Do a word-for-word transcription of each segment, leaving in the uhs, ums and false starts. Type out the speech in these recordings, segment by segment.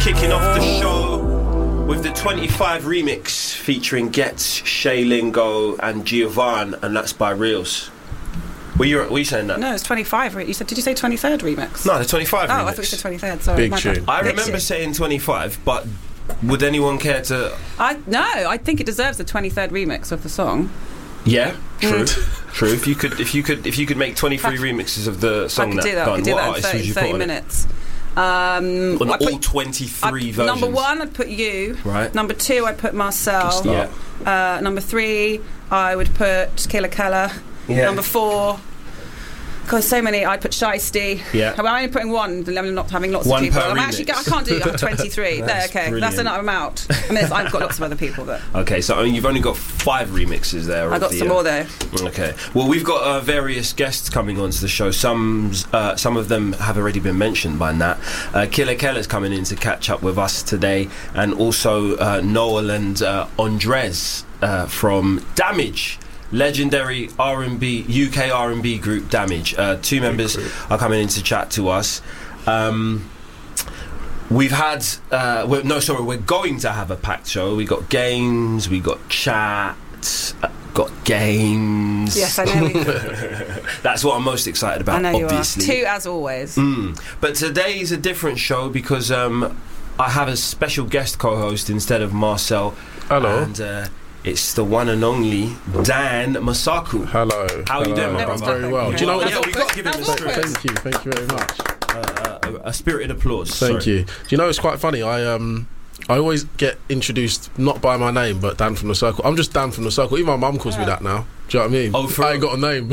kicking off the show with the twenty-five remix featuring Getz, Shay Lingo and Giovanni, and that's by Reels. Were you, were you saying that? No, it's twenty-five. You said, did you say twenty-third remix? No, the twenty-five oh, remix. Oh, I thought you said twenty-third. Sorry. Big tune. I remember saying twenty-five, but would anyone care to... I No, I think it deserves a twenty-third remix of the song. Yeah, true. Mm. True. If you could if you could if you could make twenty-three remixes of the song, I could that do that. done, I could do what that in artists thirty, would you thirty put on minutes. Um, on I all put, twenty-three I, versions? Number one, I'd put you. Right. Number two, I'd put Marcel. Yeah. Uh, number three, I would put Killa Kela. Yeah. Number four, God, so many. I'd put Shiesty. Yeah. I'm only putting one. I'm not having lots One of people. per I'm remix. actually. I can't do up twenty-three. there, That's okay. brilliant. That's enough amount. I mean, I've got lots of other people, but Okay, so I mean, you've only got five remixes there. I of got the, some uh, more there. Okay. Well, we've got uh, various guests coming onto the show. Some uh, some of them have already been mentioned by Nat. Uh, Killa Kela's coming in to catch up with us today, and also uh, Noel and uh, Andres uh, from Damage. Legendary R and B, U K R and B group Damage. Uh, two members are coming in to chat to us. Um, we've had, uh, we're, no, sorry, we're going to have a packed show. We got games, we got chat, uh, got games. Yes, I know. That's what I'm most excited about. I know you obviously. are. Two as always. Mm. But today's a different show because um, I have a special guest co-host instead of Marcel. Hello. And uh, it's the one and only Dan Masaku. Hello. How are you doing, my Never brother? stopped Very well. thinking. Do you know what? Yeah, we got to give him a That was spirit. good. Thank you. Thank you very much. Uh, uh, a spirited applause. Thank Sorry. you. Do you know it's quite funny? I um I always get introduced not by my name but Dan from the Circle. I'm just Dan from the Circle. Even my mum calls me that now. Do you know what I mean? Oh, for I ain't got a name.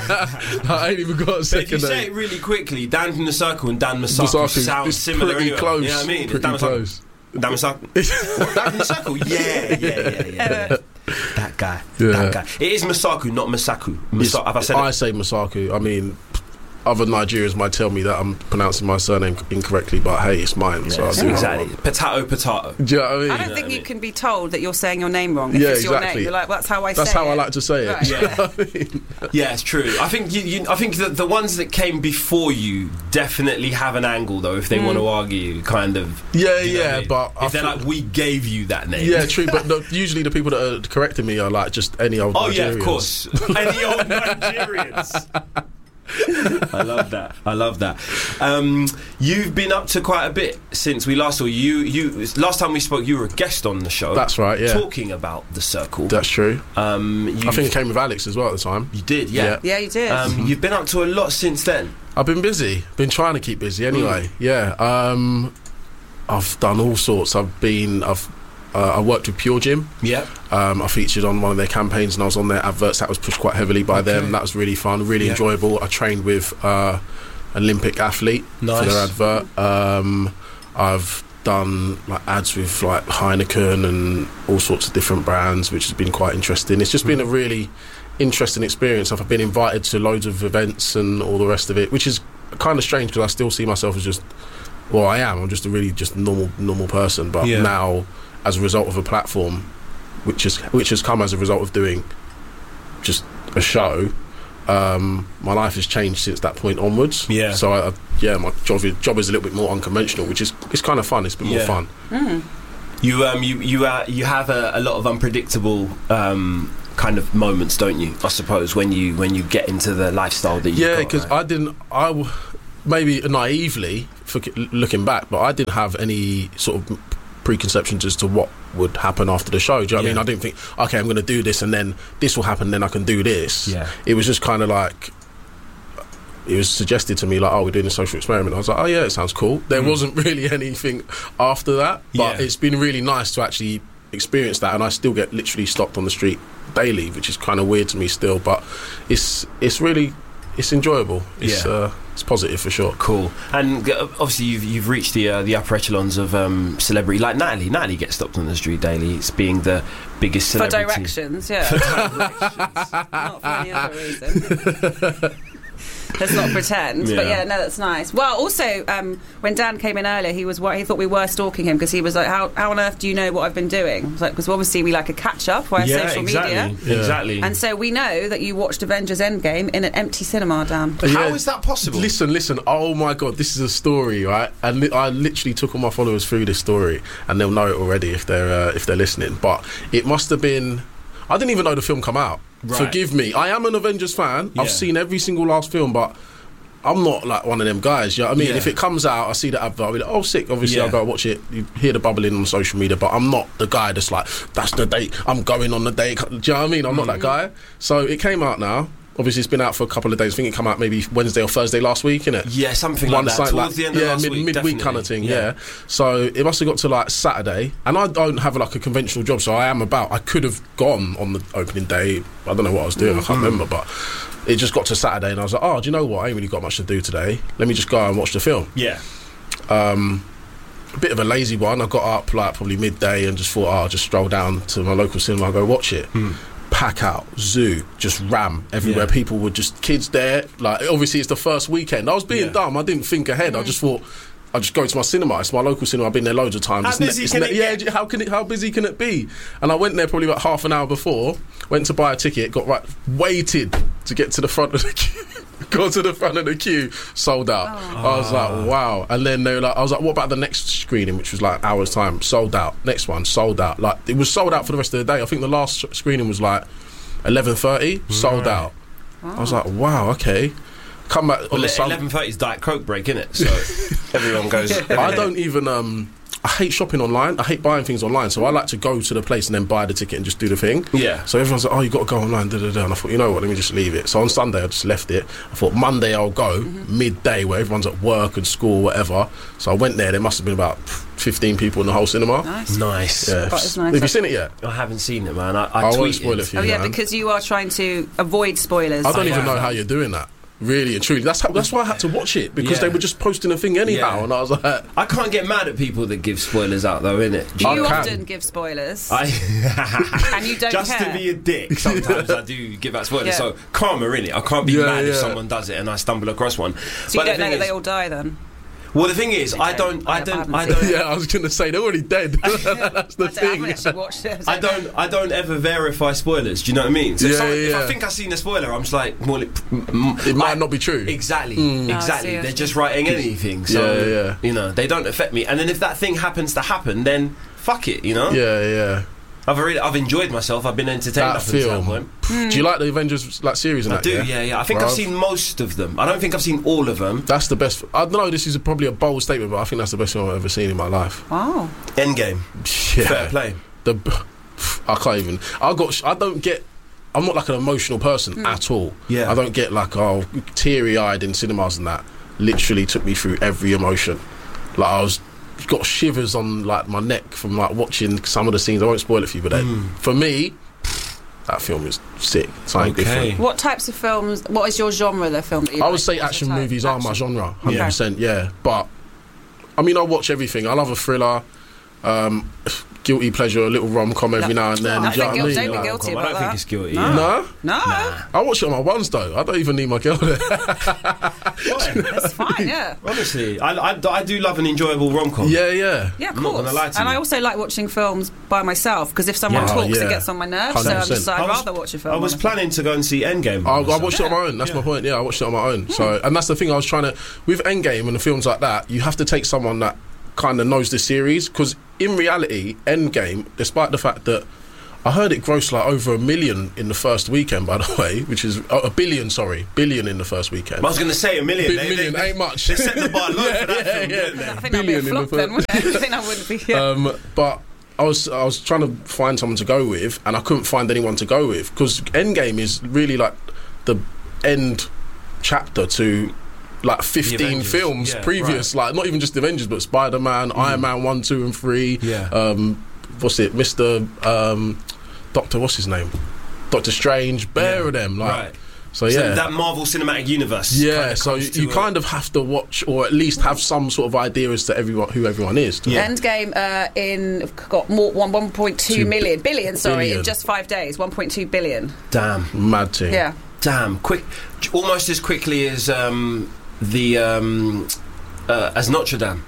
I ain't even got a But if second you name. say it really quickly, Dan from the Circle and Dan Masaku, Masaku, sound it's similar pretty anyway. close. You know what I mean? Pretty Dan Masaku. close. Dan Masaku. What, Dan from the Circle? Yeah, yeah, yeah, yeah. yeah. That guy. Yeah. That guy. It is Masaku, not Masaku. Masa- have I said I it? say Masaku. I mean, other Nigerians might tell me that I'm pronouncing my surname incorrectly, but hey, it's mine. so Yeah, I'll do exactly. it. Potato, potato. Do you know what I mean? I don't know think what I you mean? can be told that you're saying your name wrong. If Yeah, it's your exactly. name, you're like, well, that's how I That's say how it. I like to say it. Right. Do you know what I mean? Yeah, it's true. I think you, you, I think that the ones that came before you definitely have an angle, though. If they Mm. want to argue, kind of. Yeah, you know what yeah, I mean? but I if they're feel- like, we gave you that name. Yeah, true. But no, usually the people that are correcting me are like just any old. Oh Nigerians. yeah, of course. Any old Nigerians. I love that. I love that. Um, you've been up to quite a bit since we last saw you. You last time we spoke, you were a guest on the show. That's right. Yeah, talking about the Circle. that's true. Um, I think it came with Alex as well at the time. you did. Yeah. Yeah. Yeah, you did. Um, you've been up to a lot since then. I've been busy. Been trying to keep busy anyway. Yeah. Um, I've done all sorts. I've been. I've. Uh, I worked with Pure Gym. Yeah. Um, I featured on one of their campaigns and I was on their adverts. That was pushed quite heavily by Okay. them. That was really fun, really Yeah. enjoyable. I trained with uh, Olympic athlete Nice. for their advert. Um, I've done like ads with like Heineken and all sorts of different brands, which has been quite interesting. It's just been a really interesting experience. I've been invited to loads of events and all the rest of it, which is kind of strange because I still see myself as just, well, I am. I'm just a really just normal normal person. But Yeah. now, as a result of a platform, which has which has come as a result of doing just a show, um, my life has changed since that point onwards. Yeah. So I, I, yeah, my job is, job is a little bit more unconventional, which is it's kind of fun. It's been Yeah. more fun. You um you you uh, you have a, a lot of unpredictable um kind of moments, don't you? I suppose when you when you get into the lifestyle that you Yeah, got, because right? I didn't. I w- maybe naively for, looking back, but I didn't have any sort of preconceptions as to what would happen after the show. Do you know what I Yeah. mean? I didn't think, okay, I'm going to do this and then this will happen, then I can do this. Yeah. It was just kind of like, it was suggested to me like, oh, we're doing a social experiment. I was like, oh yeah, it sounds cool. There Mm. wasn't really anything after that, but Yeah. it's been really nice to actually experience that, and I still get literally stopped on the street daily, which is kind of weird to me still, but it's it's really it's enjoyable. It's Yeah. uh, it's positive for sure. Cool. And uh, obviously you've you've reached the uh, the upper echelons of um, celebrity. Like Natalie, Natalie gets stopped on the street daily. It's being the biggest for celebrity directions, yeah. For directions. Not for any other reason. let's not pretend. Yeah. But yeah, no, that's nice. Well, also, um, when Dan came in earlier, he was wor- he thought we were stalking him because he was like, "How how on earth do you know what I've been doing?" I was like, because obviously we like a catch up via yeah, social exactly. media, Yeah. Exactly. and so we know that you watched Avengers Endgame in an empty cinema, Dan. How Yeah. is that possible? Listen, listen. Oh my God, this is a story, right? And li- I literally took all my followers through this story, and they'll know it already if they're uh, if they're listening. But it must have been. I didn't even know the film come out. Right. Forgive me. I am an Avengers fan. Yeah. I've seen every single last film, but I'm not like one of them guys. You know what I mean? Yeah. If it comes out, I see the advert, I'll be like, oh, sick. Obviously, Yeah. I'll go watch it. You hear the bubbling on social media, but I'm not the guy that's like, that's the date. I'm going on the date. Do you know what I mean? I'm not that guy. So it came out now. Obviously, it's been out for a couple of days. I think it came out maybe Wednesday or Thursday last week, innit? Yeah, something like that. side, Towards the end of yeah, last mid, week, midweek kind of definitely. thing, yeah. So it must have got to like Saturday, and I don't have like a conventional job, so I am about. I could have gone on the opening day. I don't know what I was doing. I can't Mm. remember, but it just got to Saturday, and I was like, oh, do you know what? I ain't really got much to do today. Let me just go and watch the film. Yeah. Um, a bit of a lazy one. I got up like probably midday and just thought, oh, I'll just stroll down to my local cinema, I'll go watch it. Pack out, zoo, just ram everywhere. Yeah. People were just kids there. Like obviously it's the first weekend. I was being Yeah. dumb. I didn't think ahead. I just thought I just go to my cinema. It's my local cinema. I've been there loads of times. How It's ne- busy it's can ne- it yeah, get? how can it? How busy can it be? And I went there probably about half an hour before. Went to buy a ticket. Got right. Waited to get to the front of the queue. Got to the front of the queue. Sold out. I was like, wow. And then they were like, I was like, what about the next screening, which was like an hour's time? Sold out. Next one, sold out. Like it was sold out for the rest of the day. I think the last sh- screening was like eleven thirty. Sold Right. out. I was like, wow, okay. Come back on Well, the sun. eleven thirty is Diet Coke break, innit? So everyone goes. I don't even. Um, I hate shopping online. I hate buying things online. So I like to go to the place and then buy the ticket and just do the thing. Yeah. So everyone's like, "Oh, you got to go online." Da, da, da. And I thought, you know what? Let me just leave it. So on Sunday, I just left it. I thought Monday I'll go midday where everyone's at work and school, whatever. So I went there. There must have been about fifteen people in the whole cinema. Nice. Nice. Yeah. That is nice. Have you seen it yet? I haven't seen it, man. I, I, I tweeted. won't spoil it for you. Oh yeah, man. because you are trying to avoid spoilers. I don't I even am. know how you're doing that. Really and truly. That's how. That's why I had to watch it because Yeah. they were just posting a thing anyhow, Yeah. and I was like, I can't get mad at people that give spoilers out, though, innit? Do I you can. often give spoilers, I and you don't just care. to be a dick. Sometimes I do give out spoilers. Yeah. So karma, innit? I can't be Yeah, mad if yeah. someone does it and I stumble across one. so you But the don't know thing that they is- all die then. Well, the thing is, I Okay. don't, I I don't, haven't I seen don't. yeah, I was going to say they're already dead. That's the I, don't, I thing. haven't actually watched it. so- I don't. I don't ever verify spoilers. Do you know what I mean? So if, Yeah, someone, yeah, if I yeah. think I've seen a spoiler, I'm just like, well, it, mm, It might I- not be true. Exactly. Mm. Oh, I Exactly. see, I They're see. just writing anything. So Yeah, yeah. you know, they don't affect me. And then if that thing happens to happen, then fuck it. You know. Yeah, yeah. I've already, I've enjoyed myself. I've been entertained That up until that film. point. Do you like the Avengers like series and I that? do. Yeah, yeah. I think Bruv. I've seen most of them. I don't think I've seen all of them. That's the best. I know this is probably a bold statement, but I think that's the best film I've ever seen in my life. Wow. Endgame. Yeah. Fair play. The I can't even. I got. I don't get. I'm not like an emotional person at all. Yeah. I don't get like oh teary eyed in cinemas and that. Literally took me through every emotion. Like I was got shivers on like my neck from like watching some of the scenes. I won't spoil it for you, but then, for me, that film is sick. Something Okay. different. What types of films? What is your genre? The film that you I like? would say What's action your type? movies are my Action. genre, one hundred percent, yeah. But, I mean, I watch everything. I love a thriller, um, guilty pleasure, a little rom-com every now and then. I do you know think what I guilt- mean? don't be Like, guilty I about don't think that. it's guilty. No. yeah. no? No, I watch it on my ones, though. I don't even need my girl there. Why? that's fine. Yeah. Honestly, I, I, I do love an enjoyable rom-com. yeah, yeah. Yeah, of I'm not course. gonna lie to and you. I also like watching films by myself because if someone Yeah. talks, Oh, yeah. it gets on my nerves. So I'm one hundred percent. just, I'd I was- rather watch a film. I was on a- planning to go and see Endgame. I, I myself. watched it on my own. That's Yeah. my point. Yeah, I watched it on my own. So, and that's the thing I was trying to with Endgame and the films like that. You have to take someone that kind of knows the series because in reality, Endgame, despite the fact that I heard it grossed like over a million in the first weekend, by the way, which is oh, a billion. Sorry, billion in the first weekend. I was going to say a million. Big They- million they, ain't much. They set the bar low Yeah, for that yeah, film, yeah. didn't I they? think that'd be a billion in flop the then. fir- Wouldn't it? I think that wouldn't be. Yeah. Um, but I was I was trying to find someone to go with, and I couldn't find anyone to go with because Endgame is really like the end chapter to like fifteen Avengers. films Yeah, previous, like not even just Avengers, but Spider Man, Iron Man one, two, and three. Yeah. Um, what's it, Mister Um, Doctor? What's his name? Doctor Strange. Bear Yeah. of them, like. Right. So So yeah. that Marvel Cinematic Universe. yeah, kinda so comes you, you to a- kind of have to watch, or at least have some sort of idea as to everyone who everyone is. Yeah. Endgame uh, in got more one one point two Two million billion. Sorry, billion. in just five days, one point two billion. Damn. Mad thing. Yeah. damn, quick, almost as quickly as um, the um, uh, as Notre Dame.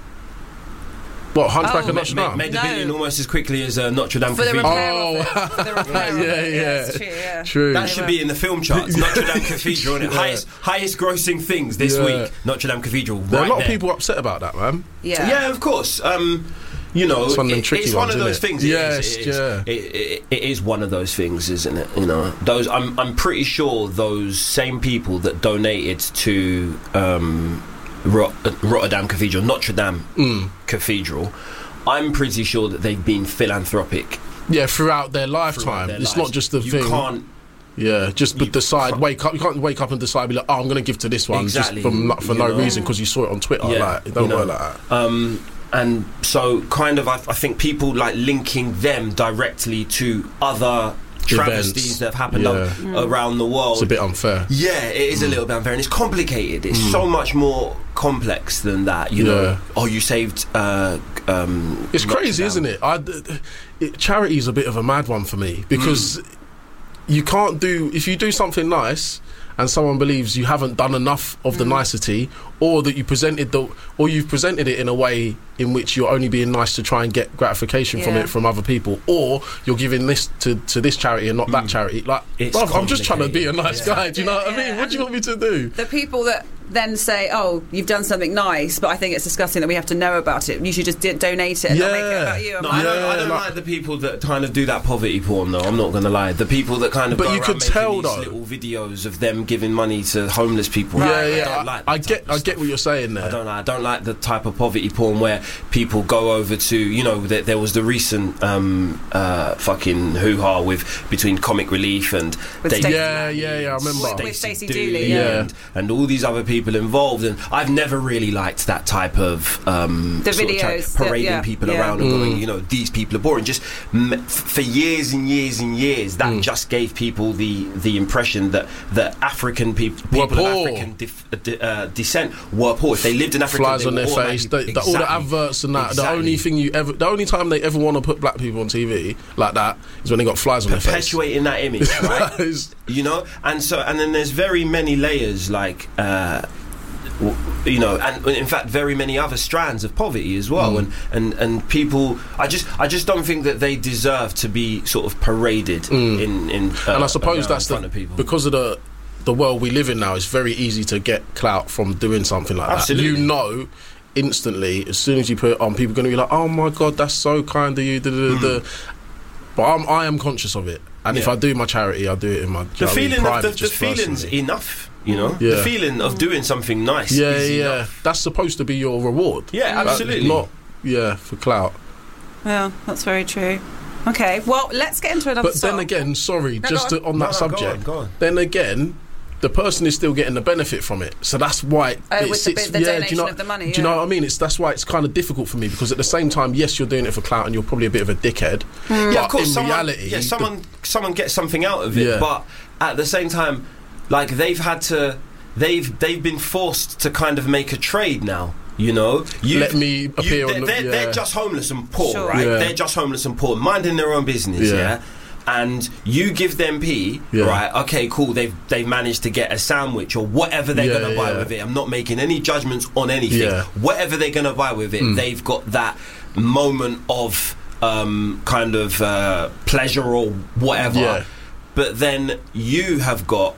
What, Hunchback Oh, of Notre Made, Dame? made No. a billion almost as quickly as uh, Notre Dame For the Cathedral. repair Oh. of it. For the repair of Yeah, it. yeah. it's true, yeah. True. That should be in the film charts. Notre Dame Cathedral, innit? Yeah. highest highest grossing things this Yeah. week. Notre Dame Cathedral. There are right a lot of there. people upset about that, man. Yeah. Yeah, of course. Um, you know, It's one of them it- tricky it's one ones, of those isn't it? things. It Yes, is, it is. yeah. It, it, it is one of those things, isn't it? You know, those. I'm I'm pretty sure those same people that donated to um, Rot- Rotterdam Cathedral, Notre Dame Mm. Cathedral. I'm pretty sure that they've been philanthropic Yeah, throughout their lifetime. throughout their It's lives. not just the you thing. Can't Yeah, just but you decide. can't- Wake up. You can't wake up and decide. Be like, oh, I'm going to give to this one Exactly. just from, for You no know? reason because you saw it on Twitter. Yeah, Like, it don't you know. work like that. Um, and so, kind of, I, I think people like linking them directly to other travesties Events. that have happened Yeah. a- around the world. It's a bit unfair. Yeah, it is a little bit unfair, and it's complicated. It's Mm. so much more complex than that. You Yeah. know, oh, you saved. Uh, um, It's Notre crazy, Dame. isn't it? I, it charity is a bit of a mad one for me because Mm. you can't do if you do something nice and someone believes you haven't done enough of the nicety, or that you presented the or you've presented it in a way in which you're only being nice to try and get gratification from Yeah. it from other people, or you're giving this to, to this charity and not that charity. Like, It's bruv, I'm just trying to be a nice complicated. guy. Do you know what I Yeah, mean? What do you want me to do? The people that then say, "Oh, you've done something nice, but I think it's disgusting that we have to know about it. You should just di- donate it and not make it Yeah. about you." I'm No, like, I don't, I Yeah, don't like- like the people that kind of do that poverty porn, though. I'm not going to lie. The people that kind of But go you around could making tell, these though. little videos of them giving money to homeless people. Yeah, Right, yeah. I, I, don't like I that get, type of I get stuff. what you're saying there. I don't like. I don't like the type of poverty porn where people go over to. You know, there, there was the recent um, uh, fucking hoo ha with between Comic Relief and With David Stacey- Yeah, yeah, yeah. I remember. With- with Stacey Dooley Dooley, yeah. and, and all these other people involved, and I've never really liked that type of um, The sort of tra- videos, the- parading yeah, people yeah. around and Mm. going, you know, these people are boring. Just m- f- for years and years and years, that Mm. just gave people the the impression that that African peop- Were people of poor. African dif- uh, de- uh, descent were poor. If they lived in Africa, Flies they on were their face, automatically- the, the, all the Exactly. adverts and that. The Exactly. only thing you ever, the only time they ever want to put black people on T V like that is when they got flies on their face. perpetuating that image, right? That is- You know, and so and then there's very many layers, like uh, w- you know, and in fact, very many other strands of poverty as well. Mm. And, and and people, I just I just don't think that they deserve to be sort of paraded Mm. in in. Uh, and I suppose around that's in front the of people. because of the the world we live in now. It's very easy to get clout from doing something like Absolutely. that. You know, instantly as soon as you put it on, people are going to be like, "Oh my god, that's so kind of you." Da, da, da, da. But I'm, I am conscious of it, and if Mm. Yeah. I do my charity, I do it in my the I mean, feeling of private, the, the just feeling's personally. enough. You know, Yeah. the feeling of doing something nice. Yeah, is yeah, enough. that's supposed to be your reward. Yeah, That- absolutely. Not yeah for clout. Yeah, that's very true. Okay, well, let's get into another But song. then again, sorry, No, just go to, on No, that no, go subject. on, go on. Then again, the person is still getting the benefit from it, so that's why it, Oh, it with the sits. bit- the yeah, do donation you know, of the money, Do you know yeah. what I mean? It's that's why it's kind of difficult for me because at the same time, yes, you're doing it for clout, and you're probably a bit of a dickhead. Hmm. Yeah, But of course. in someone, reality, yeah, the- someone someone gets something out of it, Yeah. but at the same time, like they've had to, they've they've been forced to kind of make a trade now. You know, you Let me appear they're, on the- they're, yeah. they're just homeless and poor, Sure. right? Yeah. They're just homeless and poor, minding their own business, Yeah. yeah. And you give them P, Yeah. right? Okay, cool. They've they've managed to get a sandwich or whatever they're Yeah, gonna buy yeah. with it. I'm not making any judgments on anything. Yeah. Whatever they're gonna buy with it, Mm. they've got that moment of um, kind of uh, pleasure or whatever. Yeah. But then you have got,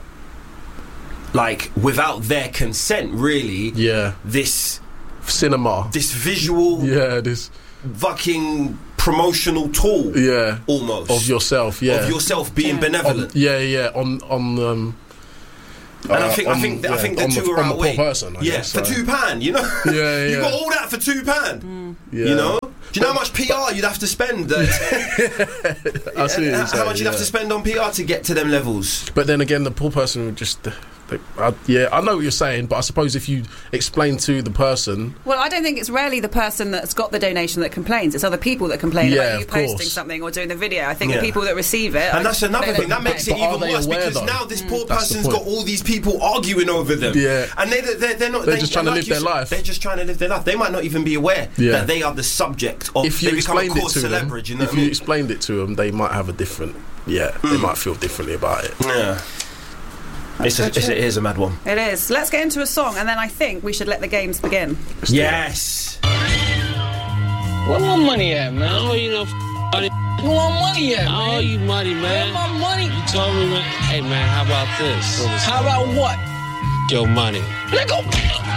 like, without their consent, really, Yeah, this cinema. this visual Yeah, this. fucking promotional tool, Yeah, almost of yourself. Yeah, of yourself being Yeah. benevolent. On, yeah, yeah. On on. Um, And I uh, think I on- think I yeah, think the on two the, are on the outweighed. poor person. I yeah, guess, for so. two pound, you know. Yeah, You yeah. got all that for two pound. Yeah. You know. Do you know how much P R you'd have to spend? Uh, I see what how you're how saying, much you'd have yeah. to spend on P R to get to them levels? But then again, the poor person would just. They, I, yeah, I know what you're saying, but I suppose if you explain to the person, Well, I don't think it's rarely the person that's got the donation that complains. It's other people that complain Yeah, about you of posting course. something or doing the video. I think Yeah. the people that receive it... And that's another they thing. don't That makes it But are even they worse aware, because though? now this poor That's the person's got point. all these people arguing over them. Yeah. And they, they're, they're not. They're they, just trying to like live you their said, life. They're just trying to live their life. They might not even be aware Yeah. that they are the subject of. if you they become a explained it cause to them, celebrity. You know if what I you mean? explained it to them, they might have a different. Yeah, they might feel differently about it. Yeah. It's so a, it's a, it is a mad one. It is. Let's get into a song, and then I think we should let the games begin. Yes. Where my money at, man? Oh, you know, f- money. Where my money at, man? Oh, you money, Where man. my money? You told me, man. Hey, man, how about this? How about what? Your money. Let go.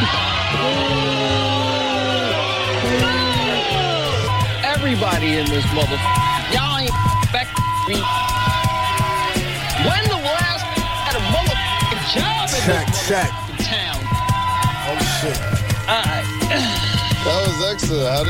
Everybody in this motherfucker, y'all ain't back me. When the last had a motherfucking job in Check, this check. motherfucking town? Oh shit. All right. That was excellent. How did